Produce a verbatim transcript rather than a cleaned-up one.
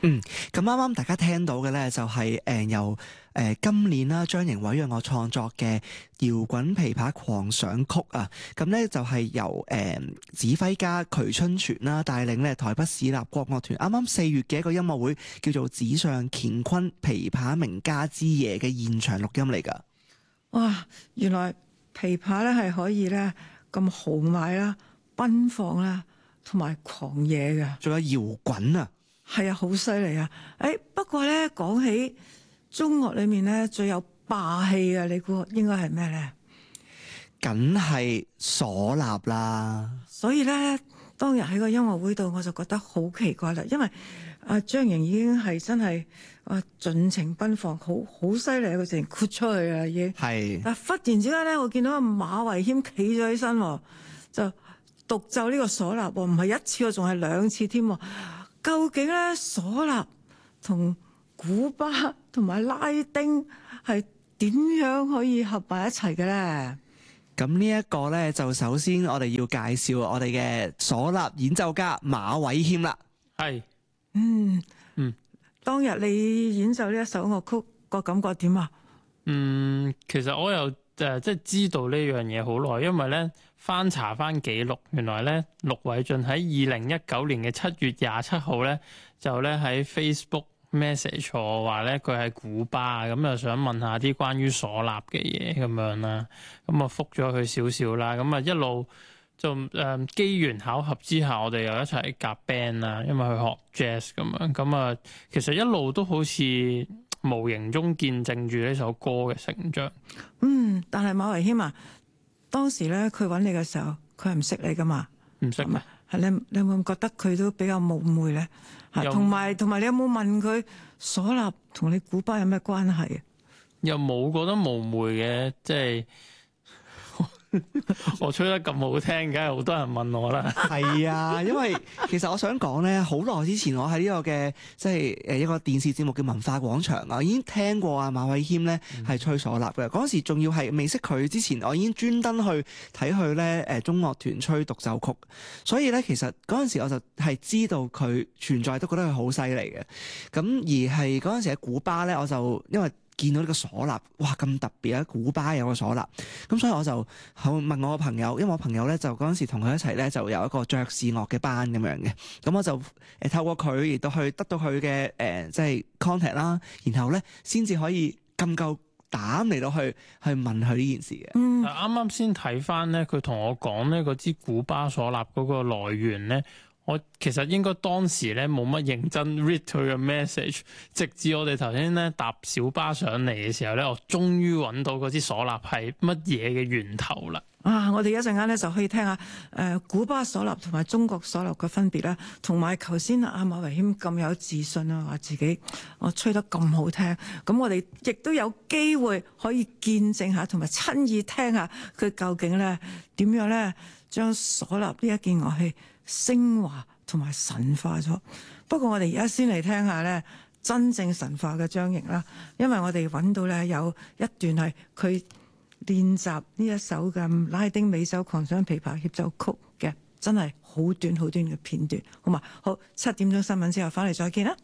嗯，咁啱啱大家聽到嘅咧就係誒由誒今年啦張瑩委約我創作嘅搖滾琵琶狂想曲啊，咁咧就係由誒指揮家瞿春泉啦帶領咧台北市立國樂團啱啱四月嘅一個音樂會叫做紙上乾坤琵琶名家之夜嘅現場錄音嚟㗎。 哇！原來琵琶咧係可以咧咁豪邁啦、奔放啦，同埋狂野嘅， 仲有搖滾啊！ 係啊，好犀利啊！誒，不過咧講起中樂裏面咧最有霸氣嘅，你估應該係咩咧？ 梗係嗩吶啦！ 所以咧，當日喺個音樂會度，我就覺得好奇怪啦，因為阿張瑩已經係真係啊盡情奔放，好好犀利，佢直情豁出去啊已經。係。但忽然之間咧，我見到阿馬維謙企咗起身，就獨奏呢個嗩吶喎，唔係一次喎，仲係兩次添。究竟咧嗩吶同古巴同埋拉丁係點樣可以合埋一齊嘅咧？ 咁呢一個咧就首先我哋要介紹我哋嘅嗩吶演奏家馬偉謙啦。 係， 嗯嗯， 當日你演奏呢一首樂曲個感覺點啊？ 嗯，其實我又誒、呃、即係知道呢樣嘢好耐，因為咧翻查翻記錄，原來咧陸偉俊喺二零一九年嘅七月廿七號咧就咧喺 Facebook message 我話咧佢係古巴，咁又想問下啲關於嗩吶嘅嘢咁樣啦，咁啊覆咗佢少少啦，咁啊一路就誒機緣巧合之下，我哋又一齊夾 band 啦，因為佢學 jazz 咁樣，咁啊其實一路都好似無形中見證住呢首歌嘅成長。 嗯，但係馬維謙啊，當時咧佢揾你嘅時候，佢係唔識你噶嘛？ 唔識咩？ 係你你有冇覺得佢都比較冒昧咧？同埋同埋，你有冇問佢嗩吶同你古巴有咩關係啊？ 又冇覺得冒昧嘅，即係我吹得咁好聽，梗係好多人問我啦。 係啊，因為其實我想講咧，好耐之前我喺呢個嘅即係誒一個電視節目嘅文化廣場啊，我已經聽過啊馬偉謙咧係吹嗩吶嘅。嗰陣時仲要係未識佢之前，我已經專登去睇佢咧誒中樂團吹獨奏曲，所以咧其實嗰陣時我就係知道佢存在，都覺得佢好犀利嘅。咁而係嗰陣時喺古巴咧，我就因為見到呢個嗩吶，哇咁特別啊！古巴有個嗩吶，咁所以我就去問我個朋友，因為我朋友咧就嗰陣時同佢一齊咧就有一個爵士樂嘅班咁樣嘅，咁我就誒透過佢亦都去得到佢嘅誒即係 contact 啦，然後咧先至可以咁夠膽嚟到去去問佢呢件事嘅。 嗯，啱啱先睇翻咧，佢同我講咧嗰支古巴嗩吶嗰個來源咧。我其實應該當時咧冇乜認真 read 佢嘅 message， 直至我哋頭先咧搭小巴上嚟嘅時候咧，我終於揾到嗰支嗩吶係乜嘢嘅源頭啦！ 啊，我哋一陣間咧就可以聽下誒、呃、古巴嗩吶同埋中國嗩吶嘅分別啦，同埋頭先阿馬維謙咁有自信啊，話自己我吹得咁好聽，咁我哋亦都有機會可以見證下同埋親耳聽下佢究竟咧點樣咧將嗩吶呢一件樂器升華同埋神化咗。不過我哋而家先嚟聽下咧真正神化嘅張瑩啦，因為我哋揾到咧有一段係佢練習呢一首嘅拉丁美洲狂想琵琶協奏曲嘅，真係好短好短嘅片段，好嘛？好，七點鐘新聞之後翻嚟再見啦。